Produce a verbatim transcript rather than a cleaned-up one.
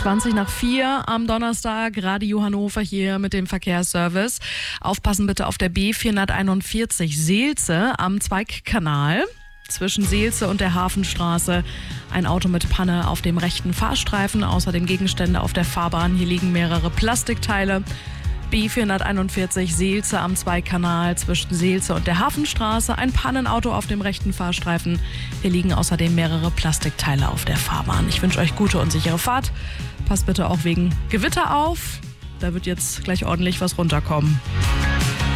zwanzig nach vier am Donnerstag, Radio Hannover hier mit dem Verkehrsservice. Aufpassen bitte auf der B vierhunderteinundvierzig Seelze am Zweigkanal. Zwischen Seelze und der Hafenstraße ein Auto mit Panne auf dem rechten Fahrstreifen. Außerdem Gegenstände auf der Fahrbahn. Hier liegen mehrere Plastikteile. B vierhunderteinundvierzig Seelze am Zweigkanal zwischen Seelze und der Hafenstraße. Ein Pannenauto auf dem rechten Fahrstreifen. Hier liegen außerdem mehrere Plastikteile auf der Fahrbahn. Ich wünsche euch gute und sichere Fahrt. Passt bitte auch wegen Gewitter auf. Da wird jetzt gleich ordentlich was runterkommen.